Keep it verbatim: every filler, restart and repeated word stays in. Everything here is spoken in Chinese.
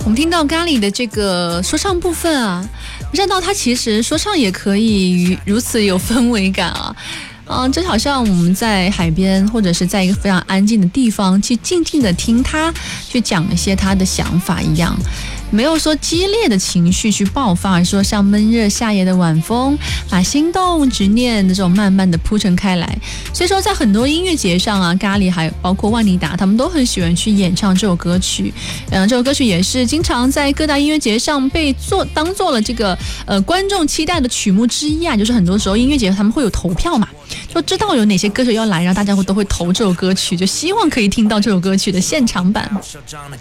我们听到咖喱的这个说唱部分啊，没想到他其实说唱也可以如此有氛围感啊。嗯，就好像我们在海边或者是在一个非常安静的地方去静静的听他去讲一些他的想法一样，没有说激烈的情绪去爆发，而说像闷热夏夜的晚风，把心动执念的这种慢慢的铺陈开来。所以说在很多音乐节上啊，咖喱还包括万妮达他们都很喜欢去演唱这首歌曲。嗯，这首歌曲也是经常在各大音乐节上被做当做了这个呃观众期待的曲目之一啊，就是很多时候音乐节他们会有投票嘛，就知道有哪些歌手要来，然后大家会都会投这首歌曲，就希望可以听到这首歌曲的现场版。